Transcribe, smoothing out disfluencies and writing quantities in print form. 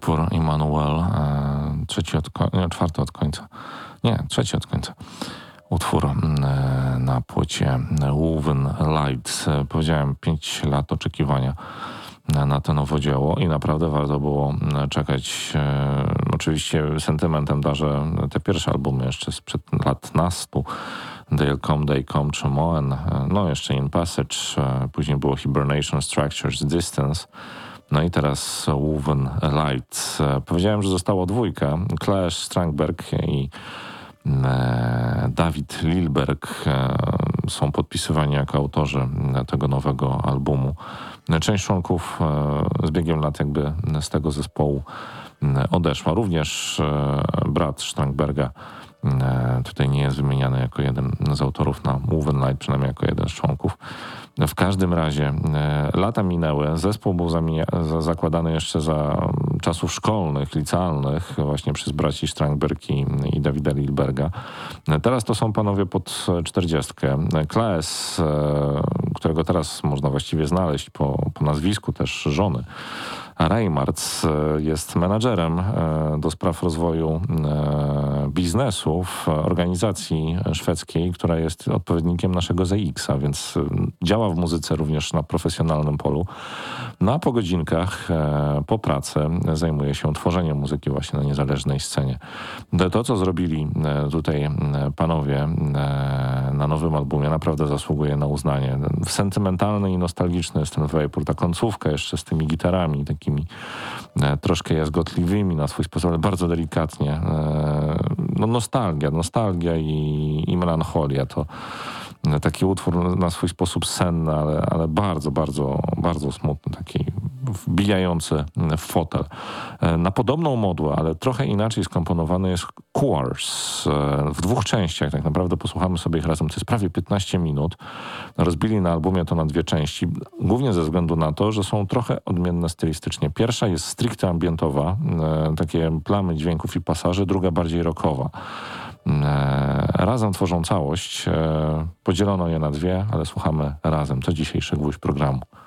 utwór Immanuel, czwarty od końca. Nie, trzeci od końca. Utwór na płycie Woven Lights. Powiedziałem 5 lat oczekiwania na to nowe dzieło i naprawdę warto było czekać. Oczywiście sentymentem darzę te pierwsze albumy jeszcze sprzed lat nastu. They'll Come czy Moen, no jeszcze In Passage, później było Hibernation, Structures, Distance. No i teraz Woven Lights. Powiedziałem, że zostało dwójka. Clash Strandberg i David Lilberg są podpisywani jako autorzy tego nowego albumu. Część członków z biegiem lat jakby z tego zespołu odeszła. Również brat Strandberga tutaj nie jest wymieniany jako jeden z autorów na Woven Light, przynajmniej jako jeden z członków. W każdym razie lata minęły, zespół był zakładany jeszcze za czasów szkolnych, licealnych, właśnie przez braci Strandberg i Davida Lilberga. Teraz to są panowie pod 40. Klaes, którego teraz można właściwie znaleźć po nazwisku też żony, Reimartz, jest menadżerem do spraw rozwoju biznesu w organizacji szwedzkiej, która jest odpowiednikiem naszego ZX-a, więc działa w muzyce również na profesjonalnym polu. No a po godzinkach, po pracy zajmuje się tworzeniem muzyki właśnie na niezależnej scenie. To, co zrobili tutaj panowie na nowym albumie, naprawdę zasługuje na uznanie. Sentymentalny i nostalgiczny jest ten Vapor, ta końcówka jeszcze z tymi gitarami, takimi troszkę jazgotliwymi na swój sposób, ale bardzo delikatnie. No nostalgia i melancholia to taki utwór na swój sposób senny, ale bardzo, bardzo, bardzo smutny, taki wbijający w fotel. Na podobną modłę, ale trochę inaczej skomponowany jest Course w 2 częściach. Tak naprawdę posłuchamy sobie ich razem. To jest prawie 15 minut. Rozbili na albumie to na 2 części, głównie ze względu na to, że są trochę odmienne stylistycznie. Pierwsza jest stricte ambientowa, takie plamy dźwięków i pasaży, druga bardziej rockowa. Razem tworzą całość. Podzielono je na 2, ale słuchamy razem. To dzisiejszy gwóźdź programu.